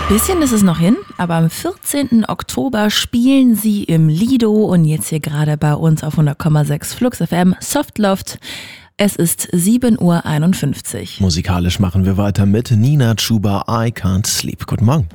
Bisschen ist es noch hin, aber am 14. Oktober spielen sie im Lido und jetzt hier gerade bei uns auf 100,6 Flux FM Softloft. Es ist 7:51 Uhr. Musikalisch machen wir weiter mit Nina Chuba, I Can't Sleep. Guten Morgen.